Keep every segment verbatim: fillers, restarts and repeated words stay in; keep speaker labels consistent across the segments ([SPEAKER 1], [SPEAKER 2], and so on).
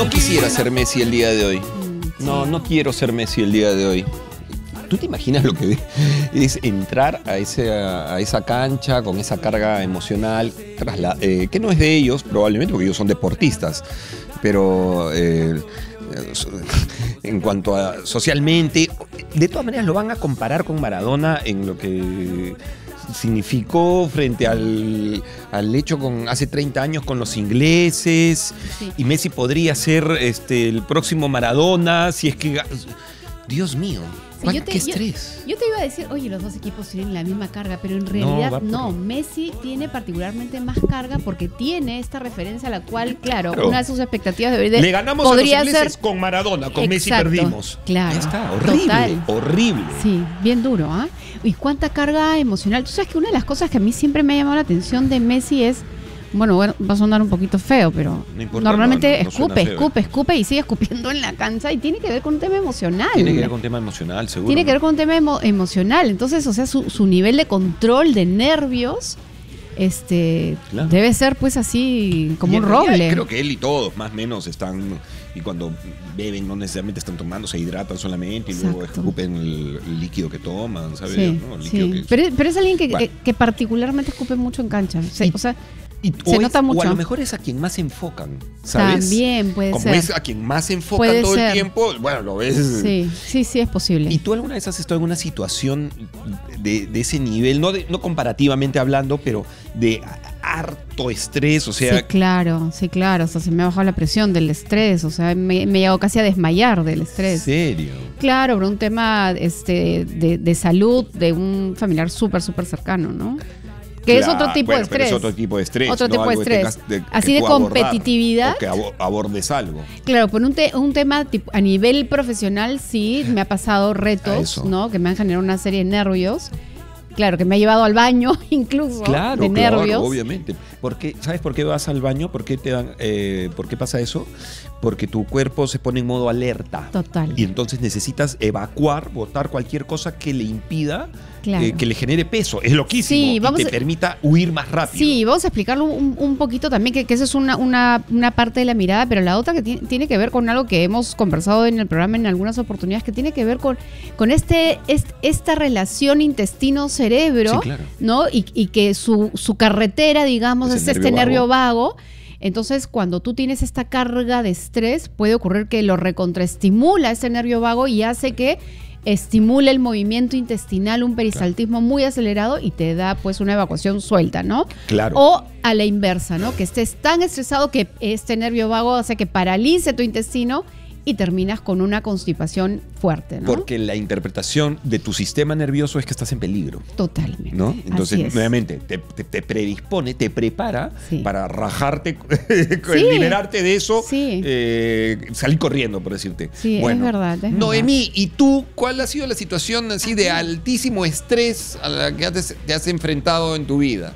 [SPEAKER 1] No quisiera ser Messi el día de hoy. No, no quiero ser Messi el día de hoy. ¿Tú te imaginas lo que es entrar a, ese, a esa cancha con esa carga emocional, trasla- eh, que no es de ellos probablemente, porque ellos son deportistas, pero eh, en cuanto a socialmente, de todas maneras lo van a comparar con Maradona en lo que significó frente al, al hecho con hace treinta años con los ingleses, sí. Y Messi podría ser este, el próximo Maradona, si es que... Dios mío,
[SPEAKER 2] sí, yo te,
[SPEAKER 1] qué estrés.
[SPEAKER 2] Yo, yo te iba a decir, oye, los dos equipos tienen la misma carga, pero en realidad no,
[SPEAKER 1] no,
[SPEAKER 2] Messi tiene particularmente más carga porque tiene esta referencia a la cual, claro, claro. una de sus expectativas de, de
[SPEAKER 1] le ganamos
[SPEAKER 2] podría
[SPEAKER 1] a los ingleses
[SPEAKER 2] ser
[SPEAKER 1] con Maradona, con
[SPEAKER 2] exacto,
[SPEAKER 1] Messi perdimos.
[SPEAKER 2] Claro.
[SPEAKER 1] Ya está, horrible, total. horrible.
[SPEAKER 2] Sí, bien duro, ¿ah? ¿eh? Y cuánta carga emocional. Tú sabes que una de las cosas que a mí siempre me ha llamado la atención de Messi es, bueno, bueno, va a sonar un poquito feo, pero no importa, normalmente no, no escupe, feo, escupe, escupe y sigue escupiendo en la cancha y tiene que ver con un tema emocional.
[SPEAKER 1] Tiene que ver con un tema emocional, seguro.
[SPEAKER 2] Tiene que ver con un tema emo- emocional. Entonces, o sea, su, su nivel de control de nervios este claro. debe ser pues así como un roble.
[SPEAKER 1] Creo que él y todos más o menos están, y cuando beben no necesariamente están tomando, se hidratan solamente y Exacto. luego escupen el, el líquido que toman, ¿sabes?
[SPEAKER 2] Sí,
[SPEAKER 1] ¿no? El
[SPEAKER 2] sí.
[SPEAKER 1] líquido que...
[SPEAKER 2] pero, pero es alguien que,
[SPEAKER 1] bueno.
[SPEAKER 2] que, que particularmente escupe mucho en cancha. Sí,
[SPEAKER 1] y,
[SPEAKER 2] o sea,
[SPEAKER 1] y,
[SPEAKER 2] se
[SPEAKER 1] o
[SPEAKER 2] nota
[SPEAKER 1] es,
[SPEAKER 2] mucho.
[SPEAKER 1] O a lo mejor es a quien más se enfocan, ¿sabes?
[SPEAKER 2] También puede
[SPEAKER 1] Como
[SPEAKER 2] ser.
[SPEAKER 1] es a quien más se enfocan
[SPEAKER 2] puede
[SPEAKER 1] todo
[SPEAKER 2] ser.
[SPEAKER 1] el tiempo, bueno, lo ves.
[SPEAKER 2] Sí, sí, sí es posible.
[SPEAKER 1] ¿Y tú alguna vez has estado en una situación de, de ese nivel, no, de, no comparativamente hablando, pero de harto estrés, o sea...
[SPEAKER 2] Sí, claro, sí, claro, o sea, se me ha bajado la presión del estrés, o sea, me, me he llegado casi a desmayar del estrés.
[SPEAKER 1] ¿En serio?
[SPEAKER 2] Claro, por un tema este, de, de salud de un familiar súper, súper cercano, ¿no? Que claro, es otro tipo
[SPEAKER 1] bueno,
[SPEAKER 2] de estrés.
[SPEAKER 1] Pero es otro tipo de estrés.
[SPEAKER 2] Otro
[SPEAKER 1] ¿no?
[SPEAKER 2] tipo de
[SPEAKER 1] Algo
[SPEAKER 2] estrés.
[SPEAKER 1] Que de,
[SPEAKER 2] Así
[SPEAKER 1] que
[SPEAKER 2] de competitividad.
[SPEAKER 1] O que abordes algo.
[SPEAKER 2] Claro, por un, te, un tema tipo, a nivel profesional sí me ha pasado retos, ¿no? Que me han generado una serie de nervios. Claro, que me ha llevado al baño incluso
[SPEAKER 1] claro,
[SPEAKER 2] de
[SPEAKER 1] claro,
[SPEAKER 2] nervios.
[SPEAKER 1] Obviamente. Porque, ¿sabes por qué vas al baño? ¿Por qué, te dan, eh, ¿Por qué pasa eso? Porque tu cuerpo se pone en modo alerta.
[SPEAKER 2] Total.
[SPEAKER 1] Y entonces necesitas evacuar, botar cualquier cosa que le impida
[SPEAKER 2] claro.
[SPEAKER 1] eh, que le genere peso. Es loquísimo.
[SPEAKER 2] Sí, vamos
[SPEAKER 1] y te
[SPEAKER 2] a...
[SPEAKER 1] permita huir más rápido.
[SPEAKER 2] Sí, vamos a explicarlo un, un poquito también, que, que eso es una, una, una parte de la mirada, pero la otra que t- tiene que ver con algo que hemos conversado en el programa en algunas oportunidades, que tiene que ver con, con este, este esta relación intestino-cerebro,
[SPEAKER 1] sí, claro.
[SPEAKER 2] ¿no? Y, y que su, su carretera, digamos, es, es
[SPEAKER 1] nervio
[SPEAKER 2] este
[SPEAKER 1] vago.
[SPEAKER 2] nervio vago. Entonces, cuando tú tienes esta carga de estrés, puede ocurrir que lo recontraestimula ese nervio vago y hace que estimule el movimiento intestinal, un peristaltismo claro. muy acelerado y te da pues una evacuación suelta, ¿no?
[SPEAKER 1] Claro.
[SPEAKER 2] O a la inversa, ¿no? Que estés tan estresado que este nervio vago hace que paralice tu intestino y terminas con una constipación fuerte, ¿no?
[SPEAKER 1] Porque la interpretación de tu sistema nervioso es que estás en peligro.
[SPEAKER 2] Totalmente.
[SPEAKER 1] ¿No? Entonces, nuevamente, te, te, te predispone, te prepara sí. para rajarte, sí. liberarte de eso, sí. eh, salir corriendo, por decirte.
[SPEAKER 2] Sí, bueno, es verdad. Es
[SPEAKER 1] Noemí,
[SPEAKER 2] verdad.
[SPEAKER 1] ¿y tú cuál ha sido la situación así de altísimo estrés a la que has, te has enfrentado en tu vida?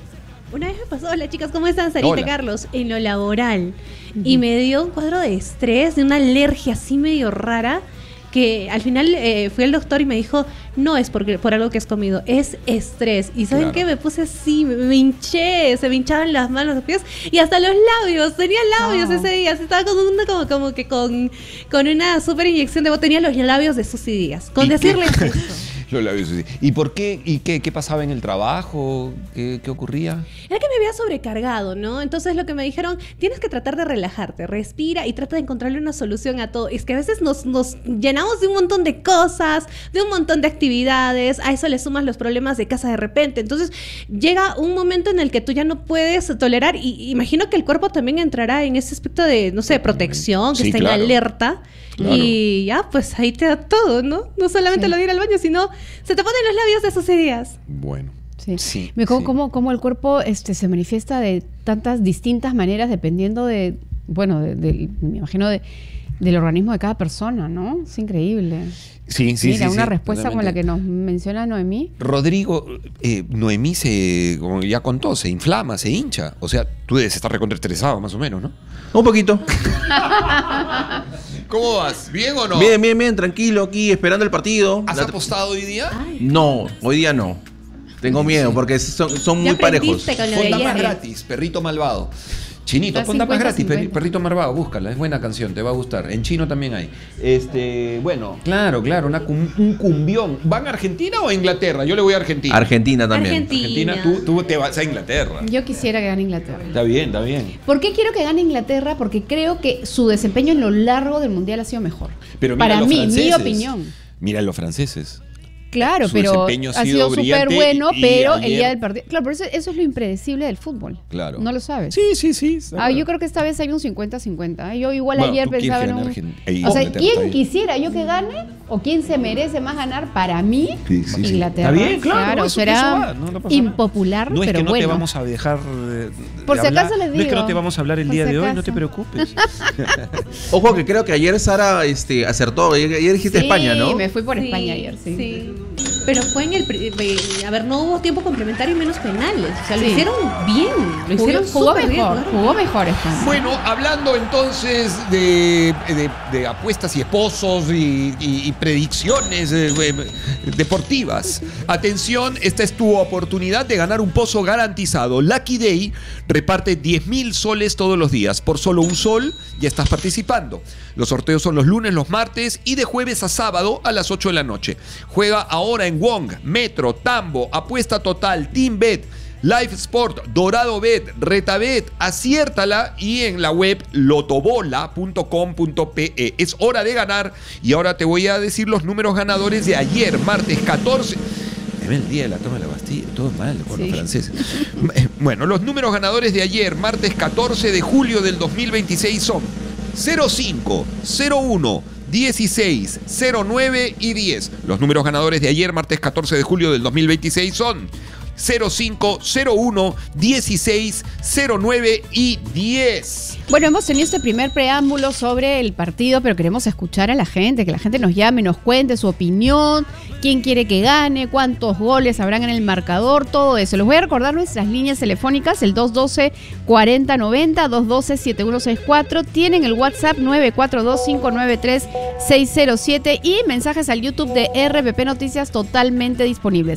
[SPEAKER 3] Una vez me pasó, hola chicas, ¿cómo están? Sarita,
[SPEAKER 1] hola.
[SPEAKER 3] Carlos, en lo laboral. Uh-huh. Y me dio un cuadro de estrés, de una alergia así medio rara, que al final eh, fui al doctor y me dijo, no es porque, por algo que has comido, es estrés. Y ¿saben claro. qué? Me puse así, me, me hinché, se me hinchaban las manos, los pies y hasta los labios. Tenía labios oh. ese día, estaba con una, como, como que con, con una súper inyección de voz. Tenía los labios de Susy Díaz, con decirle eso.
[SPEAKER 1] Los labios, sí. ¿Y por qué? ¿Y qué, qué pasaba en el trabajo? ¿Qué, qué ocurría?
[SPEAKER 3] Era que me había sobrecargado, ¿no? Entonces lo que me dijeron, tienes que tratar de relajarte, respira y trata de encontrarle una solución a todo. Es que a veces nos, nos llenamos de un montón de cosas, de un montón de actividades, a eso le sumas los problemas de casa de repente. Entonces llega un momento en el que tú ya no puedes tolerar y imagino que el cuerpo también entrará en ese aspecto de, no sé, protección, que sí, está claro. en alerta. Claro. Y ya, pues ahí te da todo, ¿no? No solamente sí. lo de ir al baño, sino se te ponen los labios de esos días.
[SPEAKER 1] Bueno.
[SPEAKER 2] Sí.
[SPEAKER 1] sí
[SPEAKER 2] Me como,
[SPEAKER 1] sí.
[SPEAKER 2] como, como el cuerpo este, se manifiesta de tantas distintas maneras dependiendo de, bueno, de, de, me imagino de, del organismo de cada persona, ¿no? Es increíble.
[SPEAKER 1] Sí, sí,
[SPEAKER 2] Mira,
[SPEAKER 1] sí.
[SPEAKER 2] una
[SPEAKER 1] sí,
[SPEAKER 2] respuesta
[SPEAKER 1] totalmente.
[SPEAKER 2] como la que nos menciona Noemí.
[SPEAKER 1] Rodrigo, eh, Noemí se, como ya contó, se inflama, se hincha. O sea, tú debes estar recontraestresado más o menos, ¿no?
[SPEAKER 4] Un poquito.
[SPEAKER 1] ¿Cómo vas? ¿Bien o no?
[SPEAKER 4] Bien, bien, bien, tranquilo aquí, esperando el partido.
[SPEAKER 1] ¿Has
[SPEAKER 4] La...
[SPEAKER 1] apostado hoy día?
[SPEAKER 3] Ay.
[SPEAKER 4] No, hoy día no. Tengo miedo porque son, son muy parejos.
[SPEAKER 3] Con lo
[SPEAKER 1] Fonda
[SPEAKER 3] de
[SPEAKER 1] más
[SPEAKER 3] ayer.
[SPEAKER 1] gratis, perrito malvado. Chinito,
[SPEAKER 2] Está
[SPEAKER 1] ponta más
[SPEAKER 2] cincuenta,
[SPEAKER 1] gratis,
[SPEAKER 2] cincuenta.
[SPEAKER 1] Perrito Marvado, búscala, es buena canción, te va a gustar. En chino también hay. Este, bueno, claro, claro, una cum- un cumbión. ¿Van a Argentina o a Inglaterra? Yo le voy a Argentina.
[SPEAKER 4] Argentina también.
[SPEAKER 3] Argentina.
[SPEAKER 1] Argentina, tú, tú te vas a Inglaterra.
[SPEAKER 2] Yo quisiera que gane Inglaterra.
[SPEAKER 1] Está bien, está bien.
[SPEAKER 2] ¿Por qué quiero que gane Inglaterra? Porque creo que su desempeño en lo largo del Mundial ha sido mejor.
[SPEAKER 1] Pero mira
[SPEAKER 2] Para
[SPEAKER 1] los
[SPEAKER 2] mí,
[SPEAKER 1] franceses.
[SPEAKER 2] mi opinión.
[SPEAKER 1] Mira los franceses.
[SPEAKER 2] Claro,
[SPEAKER 1] Su
[SPEAKER 2] pero
[SPEAKER 1] desempeño ha
[SPEAKER 2] ha
[SPEAKER 1] sido
[SPEAKER 2] sido súper
[SPEAKER 1] brillante
[SPEAKER 2] bueno,
[SPEAKER 1] y
[SPEAKER 2] pero
[SPEAKER 1] ayer-
[SPEAKER 2] el día del partido... Claro, pero eso, eso es lo impredecible del fútbol.
[SPEAKER 1] Claro.
[SPEAKER 2] ¿No lo sabes?
[SPEAKER 1] Sí, sí, sí.
[SPEAKER 2] Ah, yo creo que esta vez hay un cincuenta cincuenta. Yo igual
[SPEAKER 1] Bueno,
[SPEAKER 2] ayer
[SPEAKER 1] tú quieres
[SPEAKER 2] pensaba
[SPEAKER 1] que
[SPEAKER 2] en
[SPEAKER 1] gane
[SPEAKER 2] un...
[SPEAKER 1] Argen- eh,
[SPEAKER 2] O sea,
[SPEAKER 1] Inglaterra, está
[SPEAKER 2] ¿quién
[SPEAKER 1] bien.
[SPEAKER 2] quisiera yo que gane o quién se merece más ganar? Para mí,
[SPEAKER 1] Sí, sí, sí.
[SPEAKER 2] Inglaterra.
[SPEAKER 1] Está bien, claro, eso-
[SPEAKER 2] será
[SPEAKER 1] eso va, no, no pasa nada.
[SPEAKER 2] impopular,
[SPEAKER 1] No es
[SPEAKER 2] pero
[SPEAKER 1] que no
[SPEAKER 2] bueno.
[SPEAKER 1] te vamos a dejar eh,
[SPEAKER 2] Por
[SPEAKER 1] de
[SPEAKER 2] si
[SPEAKER 1] hablar.
[SPEAKER 2] acaso les
[SPEAKER 1] No es que no
[SPEAKER 2] digo.
[SPEAKER 1] te vamos a hablar el
[SPEAKER 2] Por
[SPEAKER 1] día
[SPEAKER 2] si
[SPEAKER 1] de hoy,
[SPEAKER 2] acaso.
[SPEAKER 1] no te preocupes.
[SPEAKER 4] Ojo que creo que ayer Sara este, acertó. Ayer, ayer dijiste
[SPEAKER 2] Sí,
[SPEAKER 4] España, ¿no?
[SPEAKER 2] me fui por
[SPEAKER 3] Sí,
[SPEAKER 2] España ayer, sí.
[SPEAKER 3] sí. Pero fue en el... pri- eh, A ver, no hubo tiempo complementario y menos penales. O sea, lo
[SPEAKER 2] Sí.
[SPEAKER 3] hicieron bien. Lo
[SPEAKER 2] Jugó,
[SPEAKER 3] hicieron
[SPEAKER 2] jugó
[SPEAKER 3] súper bien.
[SPEAKER 2] mejor,
[SPEAKER 3] jugaron
[SPEAKER 2] jugó mejor España.
[SPEAKER 1] Bueno, hablando entonces de, de- de apuestas y esposos y, y- y predicciones eh, eh, deportivas. Atención, esta es tu oportunidad de ganar un pozo garantizado. Lucky Day reparte diez mil soles todos los días. Por solo un sol ya estás participando. Los sorteos son los lunes, los martes y de jueves a sábado a las ocho de la noche. Juega ahora en Wong, Metro, Tambo, Apuesta Total, TeamBet, Live Sport, Dorado Bet, Retabet, aciértala y en la web lotobola punto com punto pe. Es hora de ganar y ahora te voy a decir los números ganadores de ayer, martes catorce. El día de la toma de la Bastilla, todo mal por
[SPEAKER 2] Sí.
[SPEAKER 1] los franceses. Bueno, los números ganadores de ayer, martes catorce de julio del dos mil veintiséis son cero cinco, cero uno, dieciséis, cero nueve y diez. Los números ganadores de ayer, martes catorce de julio del dos mil veintiséis son cero cinco, cero uno, dieciséis, cero nueve y diez.
[SPEAKER 2] Bueno, hemos tenido este primer preámbulo sobre el partido, pero queremos escuchar a la gente, que la gente nos llame, nos cuente su opinión, quién quiere que gane, cuántos goles habrán en el marcador, todo eso. Les voy a recordar nuestras líneas telefónicas, el dos uno dos, cuarenta noventa, dos uno dos, siete uno seis cuatro, tienen el WhatsApp nueve cuatro dos, cinco nueve tres, seis cero siete y mensajes al YouTube de R P P Noticias totalmente disponibles.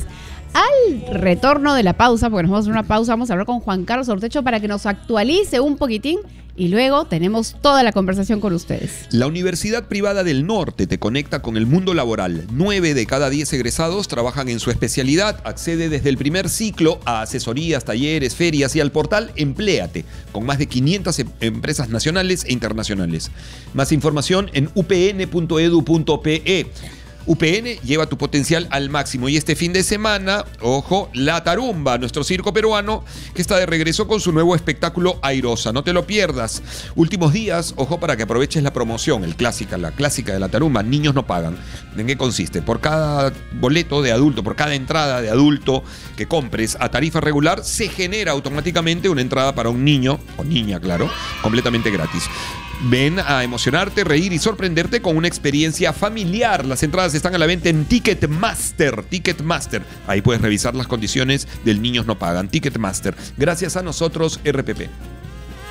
[SPEAKER 2] Al retorno de la pausa, porque nos vamos a hacer una pausa, vamos a hablar con Juan Carlos Ortecho para que nos actualice un poquitín y luego tenemos toda la conversación con ustedes.
[SPEAKER 1] La Universidad Privada del Norte te conecta con el mundo laboral. Nueve de cada diez egresados trabajan en su especialidad. Accede desde el primer ciclo a asesorías, talleres, ferias y al portal Empléate, con más de quinientas em- empresas nacionales e internacionales. Más información en u p n punto e d u punto p e. U P N lleva tu potencial al máximo y este fin de semana, ojo, La Tarumba, nuestro circo peruano, que está de regreso con su nuevo espectáculo Airosa. No te lo pierdas. Últimos días, ojo para que aproveches la promoción, el clásica, la clásica de La Tarumba, Niños no pagan. ¿En qué consiste? Por cada boleto de adulto, por cada entrada de adulto que compres a tarifa regular, se genera automáticamente una entrada para un niño, o niña, claro, completamente gratis. Ven a emocionarte, reír y sorprenderte con una experiencia familiar. Las entradas están a la venta en Ticketmaster. Ticketmaster. Ahí puedes revisar las condiciones del Niños No Pagan. Ticketmaster. Gracias a nosotros, R P P.